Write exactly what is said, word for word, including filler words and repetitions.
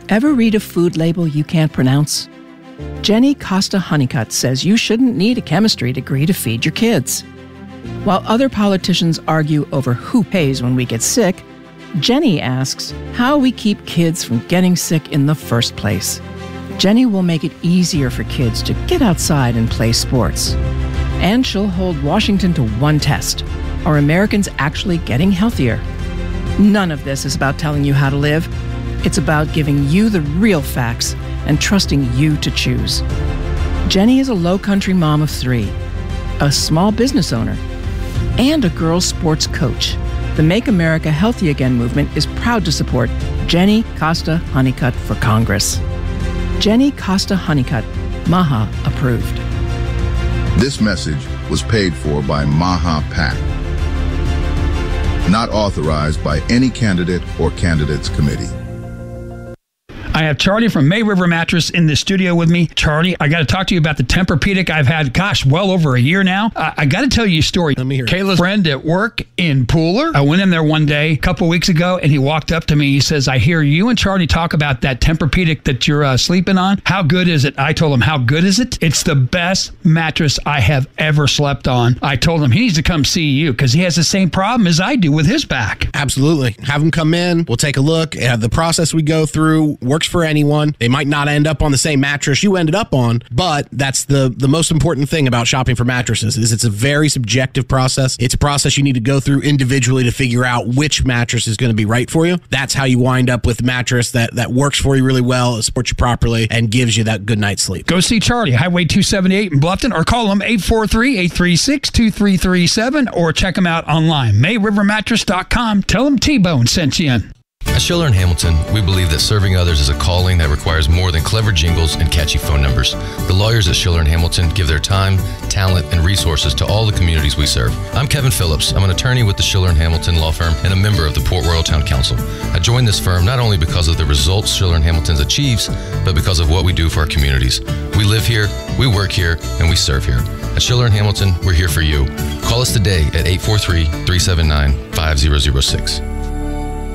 Ever read a food label you can't pronounce? Jenny Costa Honeycutt says you shouldn't need a chemistry degree to feed your kids. While other politicians argue over who pays when we get sick, Jenny asks how we keep kids from getting sick in the first place. Jenny will make it easier for kids to get outside and play sports. And she'll hold Washington to one test. Are Americans actually getting healthier? None of this is about telling you how to live. It's about giving you the real facts and trusting you to choose. Jenny is a low-country mom of three, a small business owner, and a girls' sports coach. The Make America Healthy Again movement is proud to support Jenny Costa Honeycutt for Congress. Jenny Costa Honeycutt, MAHA approved. This message was paid for by MAHA PAC, not authorized by any candidate or candidates committee. I have Charlie from May River Mattress in the studio with me. Charlie, I got to talk to you about the Tempur-Pedic I've had, gosh, well over a year now. I, I got to tell you a story. Let me hear it. Kayla's friend at work in Pooler. I went in there one day a couple weeks ago, and he walked up to me. He says, I hear you and Charlie talk about that Tempur-Pedic that you're uh, sleeping on. How good is it? I told him, how good is it? It's the best mattress I have ever slept on. I told him he needs to come see you because he has the same problem as I do with his back. Absolutely. Have him come in. We'll take a look. Uh, the process we go through works for anyone. They might not end up on the same mattress you ended up on, but that's the, the most important thing about shopping for mattresses is it's a very subjective process. It's a process you need to go through individually to figure out which mattress is going to be right for you. That's how you wind up with a mattress that, that works for you really well, supports you properly, and gives you that good night's sleep. Go see Charlie, Highway two seventy-eight in Bluffton, or call him eight four three, eight three six, two three three seven, or check him out online, may river mattress dot com. Tell him T-Bone sent you in. At Schiller and Hamilton, we believe that serving others is a calling that requires more than clever jingles and catchy phone numbers. The lawyers at Schiller and Hamilton give their time, talent, and resources to all the communities we serve. I'm Kevin Phillips. I'm an attorney with the Schiller and Hamilton law firm and a member of the Port Royal Town Council. I joined this firm not only because of the results Schiller and Hamilton achieves, but because of what we do for our communities. We live here, we work here, and we serve here. At Schiller and Hamilton, we're here for you. Call us today at eight four three, three seven nine, five zero zero six.